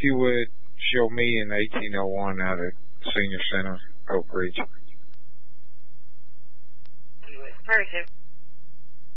you would show me in 1801 out at Senior Center, Oak Ridge. Perfect.